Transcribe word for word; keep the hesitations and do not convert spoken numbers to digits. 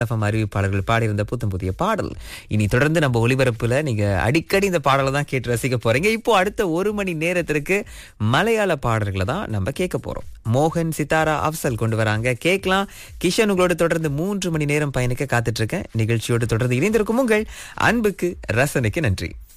FM அறிவிப்பாளர்கள் பாடியிருந்த புத்தம் புதிய பாடல். இனி தொடர்ந்து நம்ம ஒளிபரப்புல நீங்க அடிக்கடி இந்த பாடலை தான் கேட்டு ரசிக்க போறீங்க. இப்போ அடுத்த ஒரு மணி நேரத்திற்கு மலையாள பாடல்களை தான் நம்ம கேட்க போறோம். மோகன், சித்தாரா, அப்சல் கொண்டு வராங்க, கேட்கலாம். கிஷன் உங்களோட தொடர்ந்து மூன்று மணி நேரம் பயணிக்க காத்துட்டு இருக்கேன். நிகழ்ச்சியோடு தொடர்ந்து இணைந்திருக்கும் உங்கள் அன்புக்கு ரசனைக்கு நன்றி.